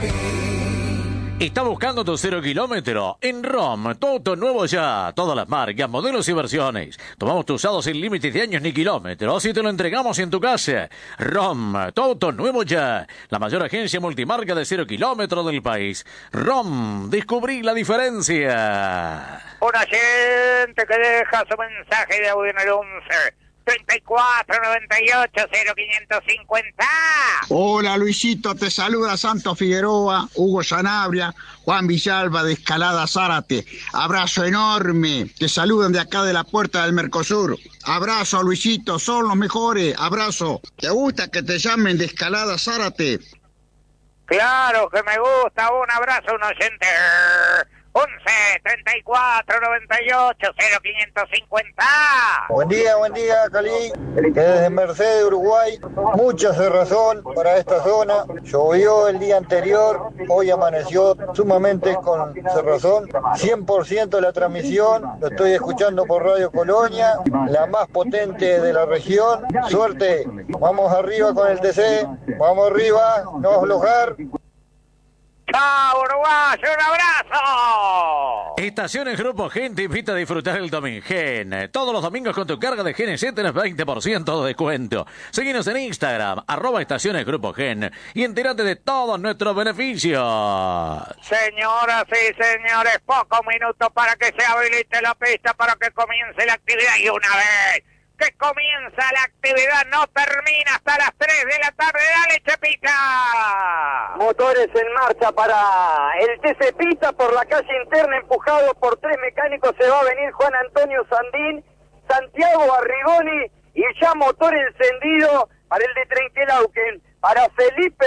¿Está buscando tu 0 kilómetro? En ROM, tu auto nuevo ya. Todas las marcas, modelos y versiones. Tomamos tu usado sin límites de años ni kilómetros y te lo entregamos en tu casa. ROM, tu auto nuevo ya. La mayor agencia multimarca de 0 kilómetros del país. ROM, descubrí la diferencia. Un oyente que deja su mensaje de audio en el 11 34 98 0550. Hola Luisito, te saluda Santo Figueroa, Hugo Sanabria, Juan Villalba de Escalada Zárate. Abrazo enorme, te saludan de acá de la puerta del Mercosur. Abrazo Luisito, son los mejores, abrazo. ¿Te gusta que te llamen de Escalada Zárate? Claro que me gusta, un abrazo, un oyente. 11 34 98 0550. Buen día, Cali. Que desde Mercedes, Uruguay, mucha cerrazón para esta zona. Llovió el día anterior, hoy amaneció sumamente con cerrazón. 100% la transmisión, lo estoy escuchando por Radio Colonia, la más potente de la región. Suerte, vamos arriba con el TC, vamos arriba, no aflojar. ¡Chao, Uruguay! ¡Un abrazo! Estaciones Grupo Gen te invita a disfrutar el Domingen. Todos los domingos con tu carga de GNC tenés 20% de descuento. Seguinos en Instagram, @Estaciones Grupo Gen, y entérate de todos nuestros beneficios. Señoras y señores, pocos minutos para que se habilite la pista para que comience la actividad. Y una vez que comienza la actividad, no termina hasta las 3 de la tarde. ¡Dale, Chepita! Motores en marcha para el TC Pista por la calle interna, empujado por 3 mecánicos. Se va a venir Juan Antonio Sandín, Santiago Arrigoni y ya motor encendido para el de Trenquelauquen, para Felipe